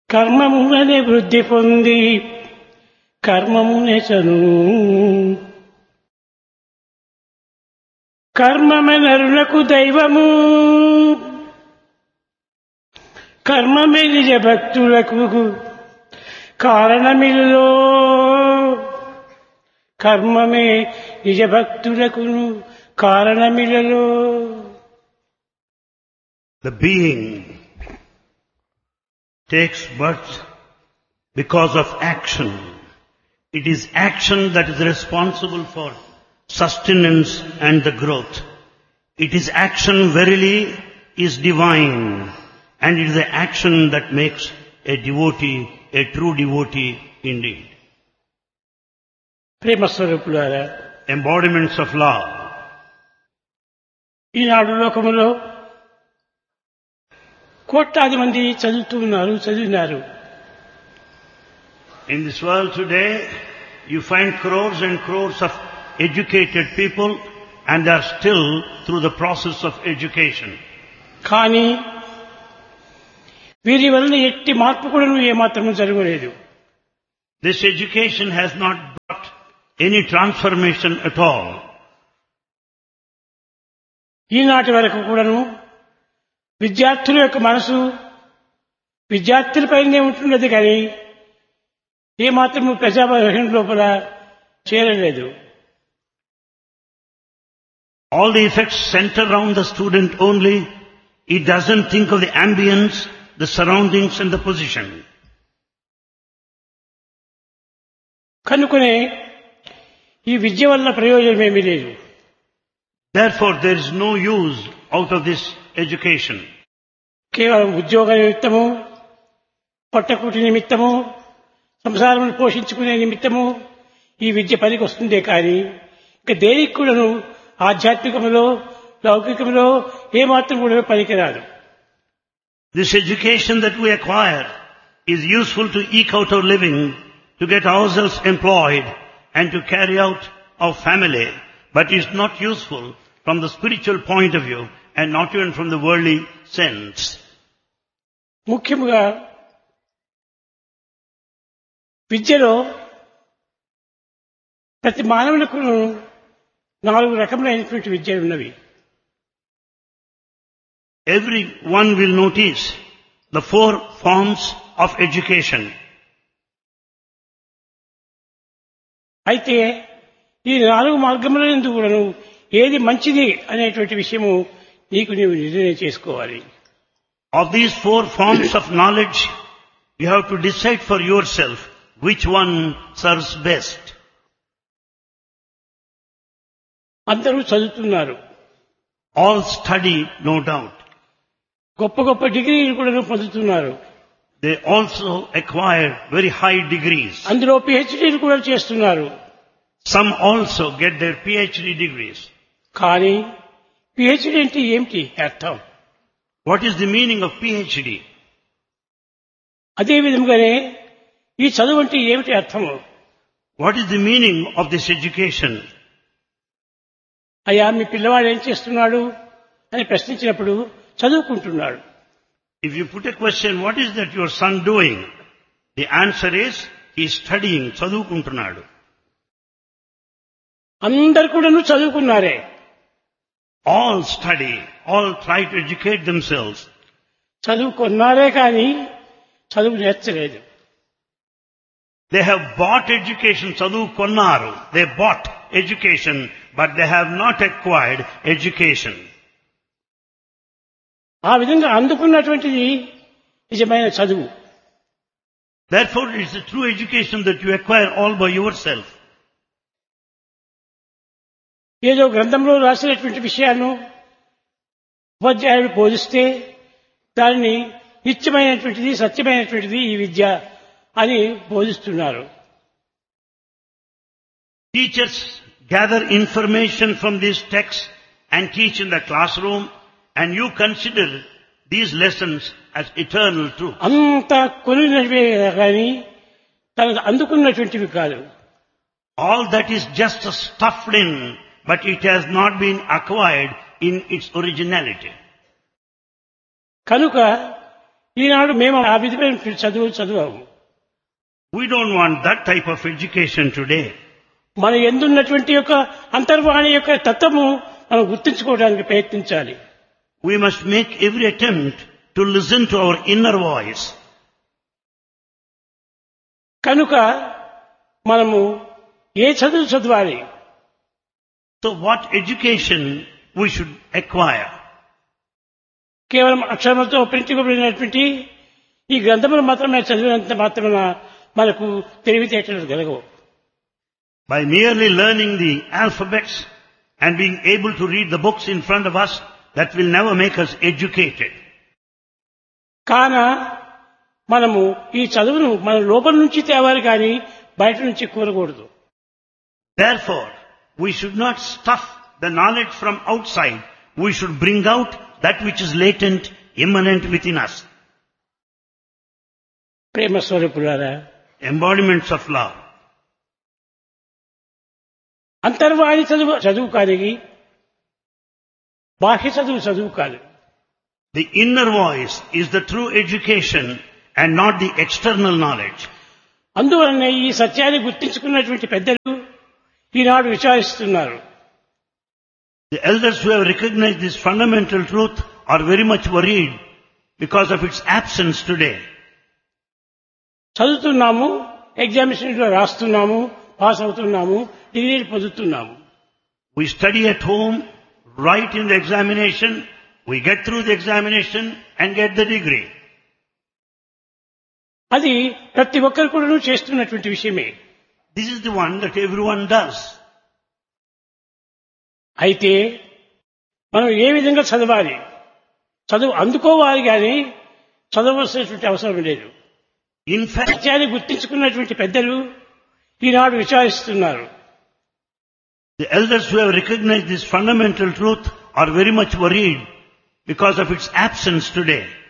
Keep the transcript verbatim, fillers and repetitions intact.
కర్మమునే వృద్ధి పొంది కర్మమునే చను కర్మమే నరులకు దైవము కర్మమే నిజ భక్తులకు కారణమిలో కర్మమే నిజ భక్తులకు కారణమిలలో. The being takes birth because of action. It is action that is responsible for sustenance and the growth. It is action verily is divine, and it is the action that makes a devotee a true devotee indeed. ప్రేమ స్వరూపులారా, Embodiments of love. ఈనాడు లోకములో కోట్లాది మంది చదువుతున్నారు చదివినారు. In this world today, you find crores and crores of educated people, and they are still through the process of education. కానీ వీరి వలన ఎట్టి మార్పు కూడా ఏమాత్రము జరగలేదు. This education has not brought any transformation at all. ఈనాటి వరకు కూడాను విద్యార్థుల యొక్క మనసు విద్యార్థులపైనే ఉంటున్నది కానీ ఏమాత్రము ప్రజాభవన లోపల చేరలేదు. All the effects center around the student only. It doesn't think of the ambience, the surroundings and the position. కనుకనే ఈ విద్య వల్ల ప్రయోజనం ఏమీ లేదు. Therefore, there is no use out of this education. కేవలం ఉద్యోగ నిమిత్తము, పట్టకుటి నిమిత్తము, సంసారం పోషించుకునే నిమిత్తము ఈ విద్య పనికి వస్తుందే కానీ ఇక దేనికి కూడాను ఆధ్యాత్మికములో లౌకికములో ఏమాత్రం కూడా పనికిరాదు. This education that we acquire is useful to eke out our living, to get ourselves employed and to carry out our family, but is not useful from the spiritual point of view and not even from the worldly sense. ముఖ్యముగా విద్యలో ప్రతి మానవులకు నాలుగు రకములైనటువంటి విద్యలు ఉన్నవి. Everyone will notice the four forms of education. అయితే ఈ నాలుగు మార్గములందు కూడాను ఏది మంచిది అనేటువంటి విషయము నీకు నీవు నిర్ణయం చేసుకోవాలి. Of these four forms of knowledge, you have to decide for yourself which one serves best. అందరూ చదువుతున్నారు, All study, no doubt. గొప్ప గొప్ప డిగ్రీలు కూడా పొందుతున్నారు, They also acquire very high degrees. అందులో పిహెచ్డీలు కూడా చేస్తున్నారు. Some also get their PhD degrees. కానీ పిహెచ్డీ అంటే ఏమిటి అర్థం? What is the meaning of PhD? అదే విధంగానే ఈ చదువు అంటే ఏమిటి అర్థము? What is the meaning of this education? అయ్యా మీ పిల్లవాడు ఏం చేస్తున్నాడు అని ప్రశ్నించినప్పుడు చదువుకుంటున్నాడు. If you put a question, what is that your son doing? The answer is, he is studying, చదువుకుంటున్నాడు. అందరు కూడా చదువుకున్నారే. All study, all try to educate themselves. చదువుకున్నారే కానీ చదువు నేర్చలేదు. They have bought education, చదువుకున్నారు. They bought education, but they have not acquired education. ఆ విధంగా అందుకున్నటువంటిది నిజమైన చదువు. Therefore, it's a true education that you acquire all by yourself. ఏదో గ్రంథంలో రాసినటువంటి విషయాలను ఉపాధ్యాయుడు బోధిస్తే దానిని నిత్యమైనటువంటిది సత్యమైనటువంటిది ఈ విద్య అని బోధిస్తున్నారు. Teachers gather information from these texts and teach in the classroom, and you consider these lessons as eternal truth. అంత కొలినవే కానీ తనకు అందుకున్నటువంటివి కాదు. All that is just stuffed in, but it has not been acquired in its originality. కనుక ఈనాడు మేము ఆ విధమైన చదువు చదువాము. We don't want that type of education today. మన ఎందున్నటువంటి యొక్క అంతర్వాణి యొక్క తత్వము మనం గుర్తించుకోవడానికి ప్రయత్నించాలి. We must make every attempt to listen to our inner voice. కనుక మనము ఏ చదువు చదవాలి? So what education we should acquire? కేవలం అక్షరములతో ప్రింటించబడినటువంటి ఈ గ్రంథములు మాత్రమే చదివినంత మాత్రమే మనకు తెలివితేటలు కలగవు. By merely learning the alphabets and being able to read the books in front of us, that will never make us educated. కాన మనము ఈ చదువును మన లోపల నుంచి తేవాలి కానీ బయట నుంచి కూరకూడదు. Therefore, we should not stuff the knowledge from outside. We should bring out that which is latent, immanent within us. ప్రేమ స్వరూపులారా, Embodiments of love. అంతర్వాణి చదువు చదువు కానీ బాహ్య చదువు చదువు కాదు. The inner voice is the true education and not the external knowledge. అందువలన ఈ సత్యాన్ని గుర్తించుకున్నటువంటి పెద్దలు ఈనాడు విచారిస్తున్నారు. The elders who have recognized this fundamental truth are very much worried because of its absence today. చదువుతున్నాము, ఎగ్జామినేషన్లో రాస్తున్నాము, పాస్ అవుతున్నాము, డిగ్రీలు పొందుతున్నాము. We study at home, write in the examination, we get through the examination and get the degree. అది ప్రతి ఒక్కరు కూడా చేస్తున్నటువంటి విషయమే. This is the one that everyone does. అయితే మనం ఏ విధంగా చదవాలి? చదువు అందుకోవాలి కానీ చదవలసినటువంటి అవసరం లేదు. In fact, సత్యాన్ని గుర్తించుకున్నటువంటి పెద్దలు ఈనాడు విచారిస్తున్నారు. the elders who have recognized this fundamental truth are very much worried because of its absence today.